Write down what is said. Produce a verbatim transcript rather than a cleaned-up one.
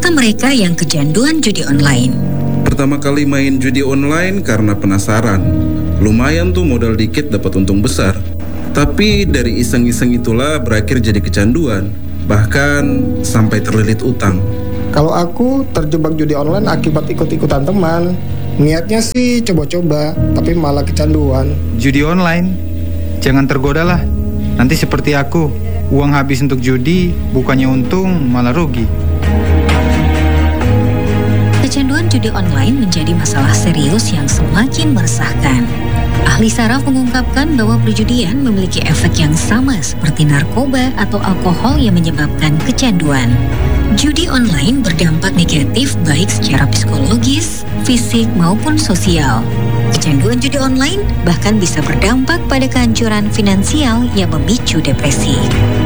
Apakah mereka yang kecanduan judi online? Pertama kali main judi online karena penasaran. Lumayan tuh modal dikit dapat untung besar. Tapi dari iseng-iseng itulah berakhir jadi kecanduan. Bahkan sampai terlilit utang. Kalau aku terjebak judi online akibat ikut-ikutan teman. Niatnya sih coba-coba, tapi malah kecanduan. Judi online? Jangan tergoda lah. Nanti seperti aku, uang habis untuk judi, bukannya untung malah rugi. Kecanduan judi online menjadi masalah serius yang semakin meresahkan. Ahli saraf mengungkapkan bahwa perjudian memiliki efek yang sama seperti narkoba atau alkohol yang menyebabkan kecanduan. Judi online berdampak negatif baik secara psikologis, fisik maupun sosial. Kecanduan judi online bahkan bisa berdampak pada kehancuran finansial yang memicu depresi.